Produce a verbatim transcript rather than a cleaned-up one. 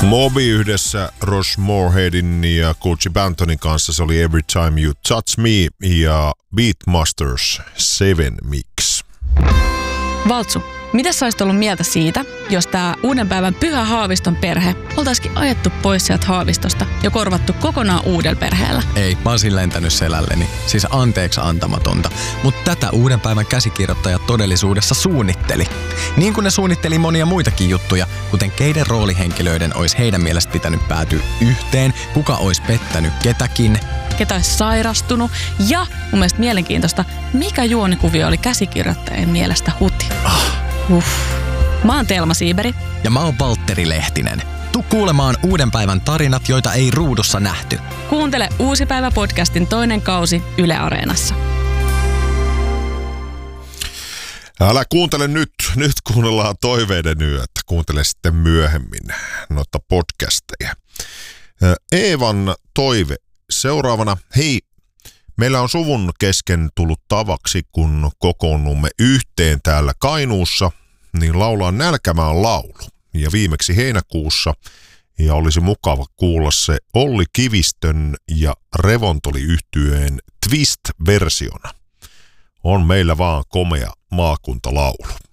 Moby yhdessä Ross Moorheadin ja Coachy Bantonin kanssa, se oli Every Time You Touch Me ja Beatmasters seven Mix. Valtsu, mitä sä olisit ollut mieltä siitä, jos tää uuden päivän Pyhä Haaviston perhe oltaisikin ajettu pois sieltä Haavistosta ja korvattu kokonaan uudella perheellä? Ei, mä oon siinä lentänyt selälleni. Siis anteeksi antamatonta. Mutta tätä uuden päivän käsikirjoittaja todellisuudessa suunnitteli. Niin kuin ne suunnitteli monia muitakin juttuja, kuten keiden roolihenkilöiden olisi heidän mielestä pitänyt päätyä yhteen, kuka olisi pettänyt ketäkin, ketä olisi sairastunut ja mun mielestä mielenkiintoista, mikä juonikuvio oli käsikirjoittajien mielestä huti. Ah. Uff. Mä oon Telma Siiberi. Ja mä oon Valtteri Lehtinen. Tuu kuulemaan uuden päivän tarinat, joita ei ruudussa nähty. Kuuntele Uusi päivä podcastin toinen kausi Yle Areenassa. Älä kuuntele nyt, nyt kuunnellaan Toiveiden yötä. Kuuntele sitten myöhemmin noita podcasteja. Eevan toive seuraavana. Hei, meillä on suvun kesken tullut tavaksi, kun kokoonnumme yhteen täällä Kainuussa, niin laulaa Nälkämaan laulu. Ja viimeksi heinäkuussa, ja olisi mukava kuulla se Olli Kivistön ja Revontoli-yhtyeen Twist-versiona. On meillä vaan komea maakuntalaulu.